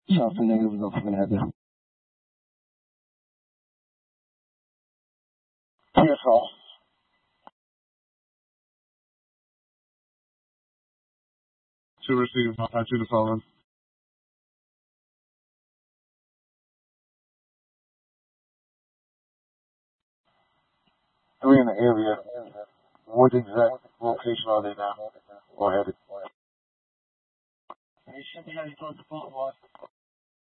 شرط negative بالضبط من هذا. TFL. To receive, to the phone. 3 in the area. What exact location are they now? Or headed? They should be headed towards the Baltimore.